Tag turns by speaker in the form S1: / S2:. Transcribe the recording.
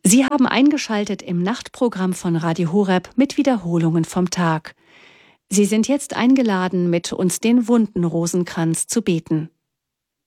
S1: Sie haben eingeschaltet im Nachtprogramm von Radio Horeb mit Wiederholungen vom Tag. Sie sind jetzt eingeladen, mit uns den Wunden-Rosenkranz zu beten.